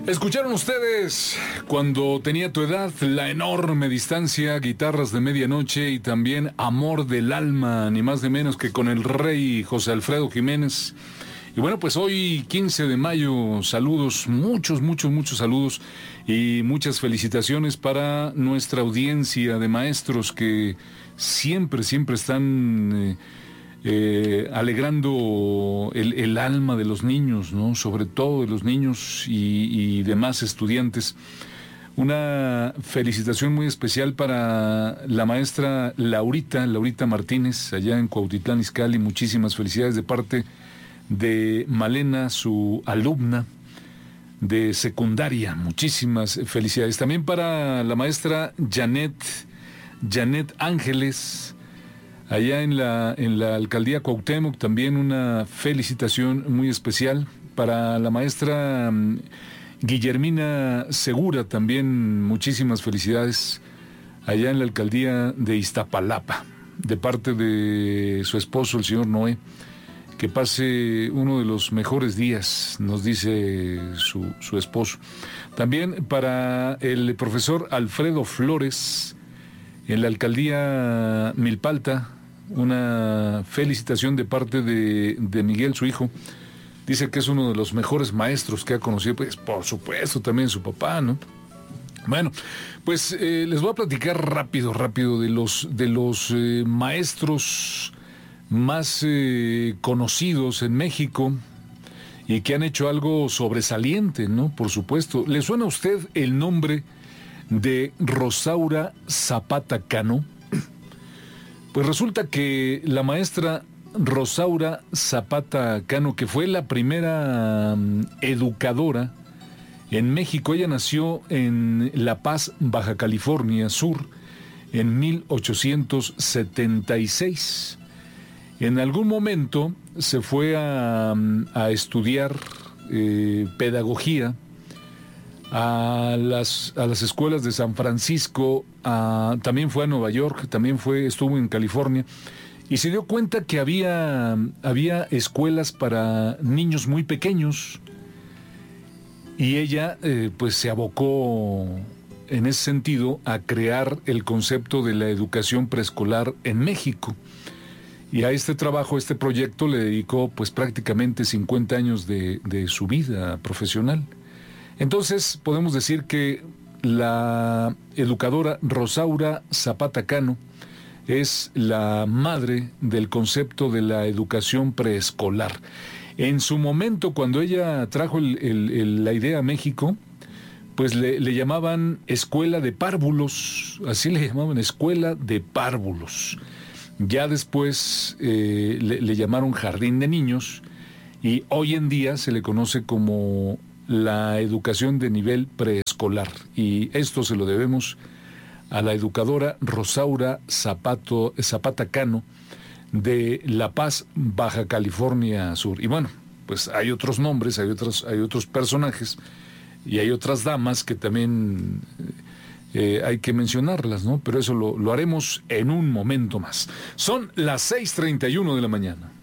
Escucharon ustedes Cuando tenía tu edad, La enorme distancia, Guitarras de medianoche y también Amor del alma, ni más ni menos que con el rey José Alfredo Jiménez. Y bueno, pues hoy 15 de mayo, saludos, muchos saludos y muchas felicitaciones para nuestra audiencia de maestros que siempre están alegrando el alma de los niños, ¿no? Sobre todo de los niños y demás estudiantes. Una felicitación muy especial para la maestra Laurita Martínez, allá en Cuautitlán Izcalli. Muchísimas felicidades de parte de Malena, su alumna de secundaria. Muchísimas felicidades. También para la maestra Janet Ángeles, allá en la alcaldía Cuauhtémoc, también una felicitación muy especial. Para la maestra Guillermina Segura, también muchísimas felicidades, allá en la alcaldía de Iztapalapa, de parte de su esposo, el señor Noé. Que pase uno de los mejores días, nos dice su esposo. También para el profesor Alfredo Flores, en la alcaldía Milpalta, una felicitación de parte de Miguel, su hijo. Dice que es uno de los mejores maestros que ha conocido, pues por supuesto también su papá, ¿no? Bueno, pues les voy a platicar rápido de los maestros más conocidos en México y que han hecho algo sobresaliente, ¿no? Por supuesto. ¿Le suena a usted el nombre de Rosaura Zapata Cano? Pues resulta que la maestra Rosaura Zapata Cano, que fue la primera educadora en México, ella nació en La Paz, Baja California Sur, en 1876. En algún momento se fue a estudiar pedagogía a las escuelas de San Francisco, también fue a Nueva York, estuvo en California, y se dio cuenta que había escuelas para niños muy pequeños, y ella pues se abocó en ese sentido a crear el concepto de la educación preescolar en México. Y a este trabajo, este proyecto, le dedicó pues prácticamente 50 años de su vida profesional. Entonces podemos decir que la educadora Rosaura Zapata Cano es la madre del concepto de la educación preescolar. En su momento, cuando ella trajo la idea a México, pues le llamaban escuela de párvulos, así le llamaban, escuela de párvulos. Ya después le llamaron jardín de niños y hoy en día se le conoce como la educación de nivel preescolar. Y esto se lo debemos a la educadora Rosaura Zapata Cano de La Paz, Baja California Sur. Y bueno, pues hay otros nombres, hay otros personajes y hay otras damas que también hay que mencionarlas, ¿no? Pero eso lo haremos en un momento más. Son las 6:31 de la mañana.